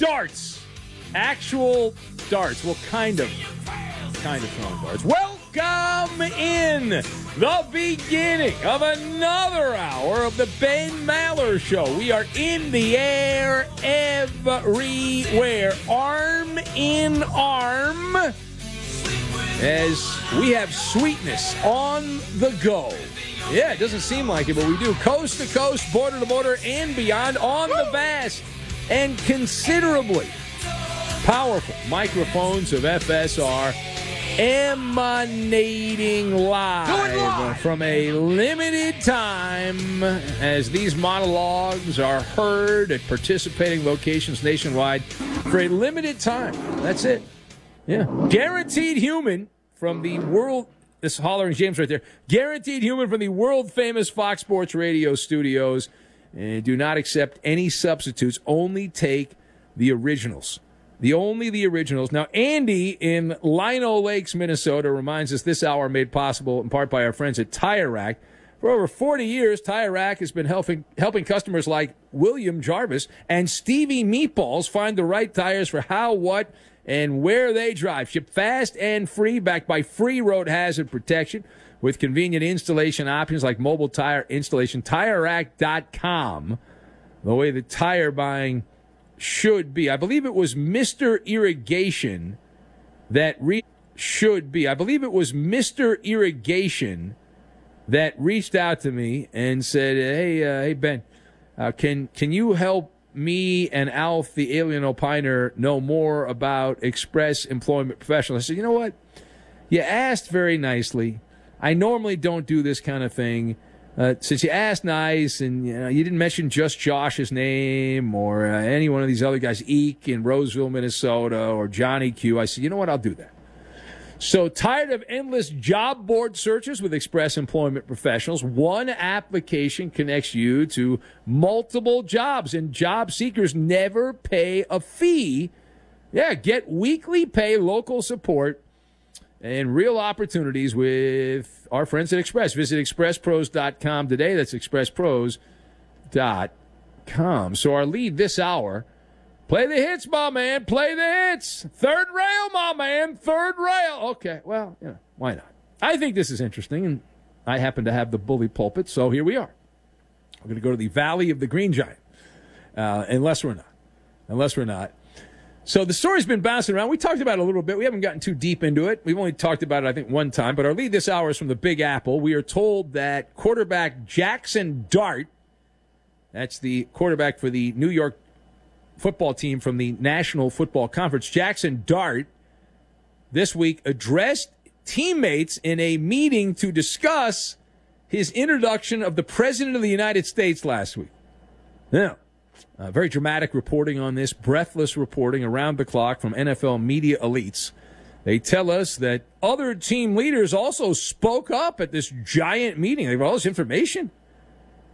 darts. Actual darts. Well, kind of throwing darts. Welcome in the beginning of another hour of the Ben Maller Show. We are in the air everywhere, arm in arm, as we have sweetness on the go. Yeah, it doesn't seem like it, but we do. Coast to coast, border to border, and beyond on the vast and considerably powerful microphones of FSR, emanating live from a limited time as these monologues are heard at participating locations nationwide for a limited time. That's it. Yeah. Guaranteed human from the world. This hollering James right there. Guaranteed human from the world-famous Fox Sports Radio studios. And do not accept any substitutes. Only take the originals. Only the originals. Now, Andy in Lino Lakes, Minnesota, reminds us this hour made possible in part by our friends at Tire Rack. For over 40 years, Tire Rack has been helping customers like William Jarvis and Stevie Meatballs find the right tires for how, what, and where they drive. Ship fast and free, backed by free road hazard protection with convenient installation options like mobile tire installation. TireRack.com, the way the tire buying should be. I believe it was Mr. Irrigation that reached out to me and said, hey Ben, can you help me and Alf, the alien opiner, know more about Express Employment Professionals? I said, you know what? You asked very nicely. I normally don't do this kind of thing. Since you asked nice and you didn't mention just Josh's name or any one of these other guys, Eek in Roseville, Minnesota, or Johnny Q, I said, you know what? I'll do that. So tired of endless job board searches with Express Employment Professionals? One application connects you to multiple jobs, and job seekers never pay a fee. Yeah, get weekly pay, local support, and real opportunities with our friends at Express. Visit expresspros.com today. That's expresspros.com. So our lead this hour, play the hits, my man. Play the hits. Third rail, my man. Third rail. Okay, well, why not? I think this is interesting, and I happen to have the bully pulpit, so here we are. We're going to go to the Valley of the Green Giant, unless we're not. So the story's been bouncing around. We talked about it a little bit. We haven't gotten too deep into it. We've only talked about it, I think, one time. But our lead this hour is from the Big Apple. We are told that quarterback Jackson Dart, that's the quarterback for the New York football team from the National Football Conference, Jackson Dart, this week addressed teammates in a meeting to discuss his introduction of the President of the United States last week. Now, very dramatic reporting on this, breathless reporting around the clock from NFL media elites. They tell us that other team leaders also spoke up at this giant meeting. They have all this information.